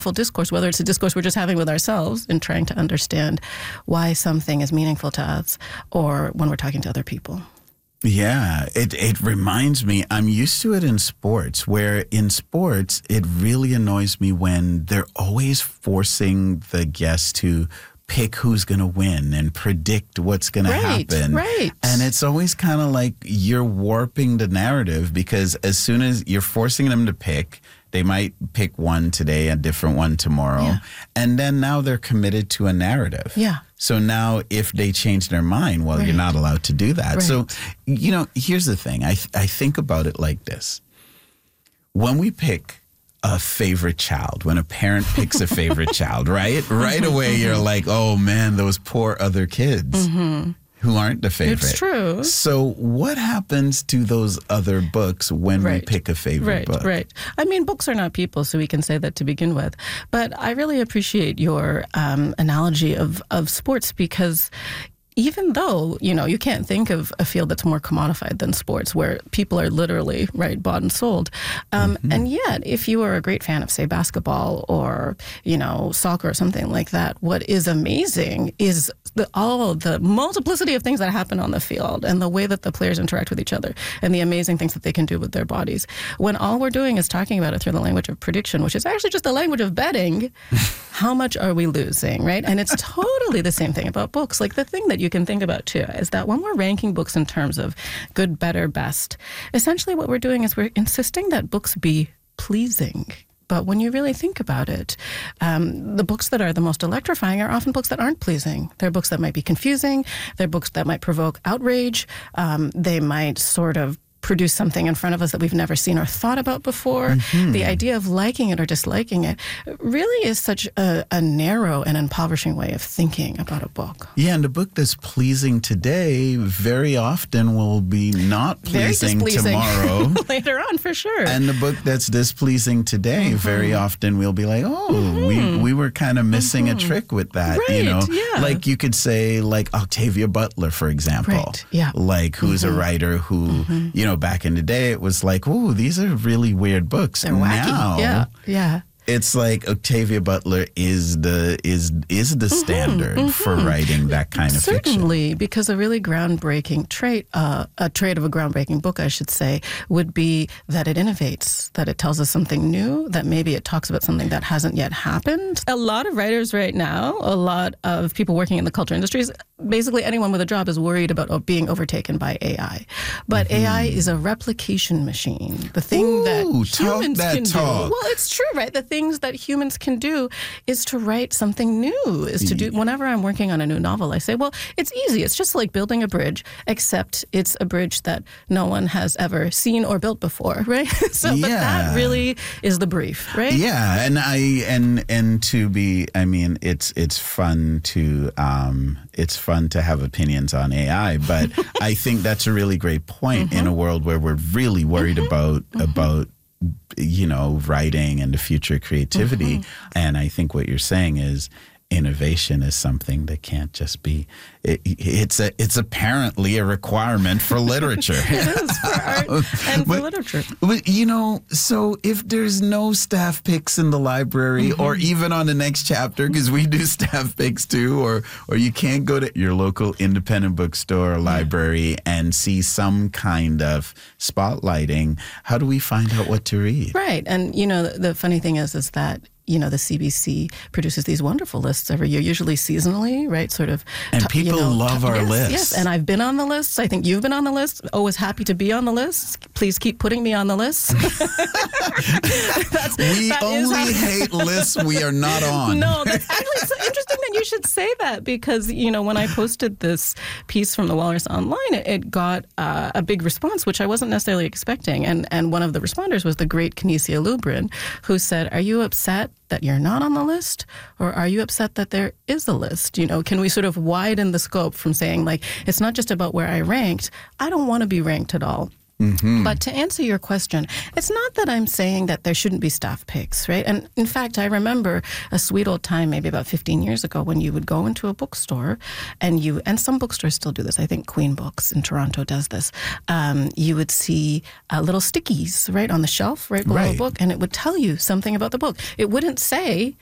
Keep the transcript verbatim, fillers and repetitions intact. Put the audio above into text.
full discourse, whether it's a discourse we're just having with ourselves and trying to understand why something is meaningful to us, or when we're talking to other people. Yeah, it, it reminds me, I'm used to it in sports, where in sports, it really annoys me when they're always forcing the guests to pick who's going to win and predict what's going right, to happen. Right. And it's always kind of like you're warping the narrative, because as soon as you're forcing them to pick, they might pick one today, a different one tomorrow. Yeah. And then now they're committed to a narrative. Yeah. So now if they change their mind, well, right. you're not allowed to do that. Right. So, you know, here's the thing. I, th- I think about it like this. When we pick a favorite child, when a parent picks a favorite child, right? Right away, you're like, oh, man, those poor other kids. Mm-hmm. Who aren't the favorite. It's true. So what happens to those other books when right. we pick a favorite right, book? Right, right. I mean, books are not people, so we can say that to begin with. But I really appreciate your um, analogy of, of sports, because even though, you know, you can't think of a field that's more commodified than sports, where people are literally, right, bought and sold. Um, mm-hmm. And yet, if you are a great fan of, say, basketball or, you know, soccer or something like that, what is amazing is the, all the multiplicity of things that happen on the field and the way that the players interact with each other and the amazing things that they can do with their bodies. When all we're doing is talking about it through the language of prediction, which is actually just the language of betting, how much are we losing, right? And it's totally the same thing about books. Like, the thing that you can think about, too, is that when we're ranking books in terms of good, better, best, essentially what we're doing is we're insisting that books be pleasing. But when you really think about it, um, the books that are the most electrifying are often books that aren't pleasing. They're books that might be confusing. They're books that might provoke outrage. Um, they might sort of produce something in front of us that we've never seen or thought about before. Mm-hmm. The idea of liking it or disliking it really is such a, a narrow and impoverishing way of thinking about a book. Yeah, and the book that's pleasing today very often will be not pleasing tomorrow. Later on, for sure. And the book that's displeasing today, mm-hmm. very often we'll be like, oh, mm-hmm. we, we were kind of missing mm-hmm. a trick with that. Right, you know, yeah. Like you could say, like Octavia Butler, for example. Right, yeah. Like, who's mm-hmm. a writer who, mm-hmm. you know, back in the day, it was like, oh, these are really weird books. They're wacky. Now, yeah, yeah. It's like Octavia Butler is the is is the standard mm-hmm, mm-hmm. for writing that kind of Certainly, fiction. Certainly, because a really groundbreaking trait, uh, a trait of a groundbreaking book, I should say, would be that it innovates, that it tells us something new, that maybe it talks about something that hasn't yet happened. A lot of writers right now, a lot of people working in the culture industries, basically anyone with a job is worried about being overtaken by A I. But mm-hmm. A I is a replication machine. The thing Ooh, that humans that can talk. do. Well, it's true, right? The things that humans can do is to write something new, is to do, whenever I'm working on a new novel, I say, well, it's easy. It's just like building a bridge, except it's a bridge that no one has ever seen or built before, right? so, yeah. But that really is the brief, right? Yeah, and I and and to be, I mean, it's it's fun to um, it's fun to have opinions on A I, but I think that's a really great point mm-hmm. in a world where we're really worried mm-hmm. about mm-hmm. about. you know, writing and the future creativity. Mm-hmm. And I think what you're saying is innovation is something that can't just be, it, it's a, it's apparently a requirement for literature. It is for art and but, for literature. But, you know, so if there's no staff picks in the library mm-hmm. or even on the next chapter, because we do staff picks too, or, or you can't go to your local independent bookstore or library yeah. and see some kind of spotlighting, how do we find out what to read? Right. And, you know, the, the funny thing is, is that you know, the C B C produces these wonderful lists every year, usually seasonally, right? Sort of. And people you know, love our yes, lists. Yes, and I've been on the lists. I think you've been on the list. Always happy to be on the list. Please keep putting me on the list. that's, we that only hate lists we are not on. No, that's actually so interesting that you should say that, because, you know, when I posted this piece from the Walrus online, it, it got uh, a big response, which I wasn't necessarily expecting. And, and one of the responders was the great Kinesia Lubrin, who said, are you upset that you're not on the list, or are you upset that there is a list? You know, can we sort of widen the scope from saying, like, it's not just about where I ranked. I don't want to be ranked at all. Mm-hmm. But to answer your question, it's not that I'm saying that there shouldn't be staff picks, right? And in fact, I remember a sweet old time, maybe about fifteen years ago, when you would go into a bookstore and you, and some bookstores still do this. I think Queen Books in Toronto does this. Um, you would see uh, little stickies right on the shelf, right below Right. a book, and it would tell you something about the book. It wouldn't say